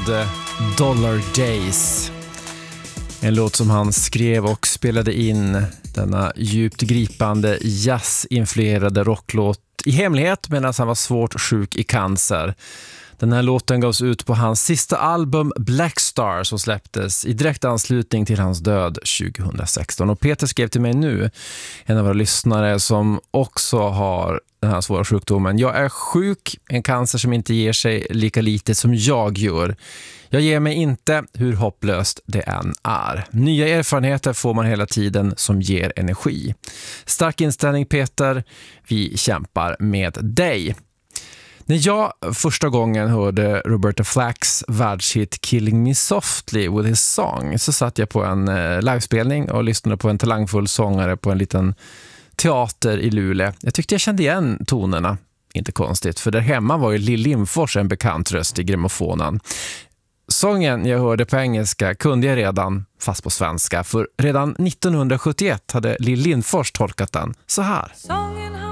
med Dollar Days. En låt som han skrev och spelade in, denna djupt gripande jazzinfluerade rocklåt i hemlighet medan han var svårt sjuk i cancer. Den här låten gavs ut på hans sista album Black Star som släpptes i direkt anslutning till hans död 2016. Och Peter skrev till mig nu, en av våra lyssnare som också har den här svåra sjukdomen. Jag är sjuk, en cancer som inte ger sig lika lite som jag gör. Jag ger mig inte hur hopplöst det än är. Nya erfarenheter får man hela tiden som ger energi. Stark inställning Peter, vi kämpar med dig. När jag första gången hörde Roberta Flacks världshit Killing Me Softly with his song så satt jag på en livespelning och lyssnade på en talangfull sångare på en liten teater i Luleå. Jag tyckte jag kände igen tonerna. Inte konstigt, för där hemma var ju Lill Lindfors en bekant röst i grammofonen. Sången jag hörde på engelska kunde jag redan, fast på svenska, för redan 1971 hade Lill Lindfors tolkat den så här.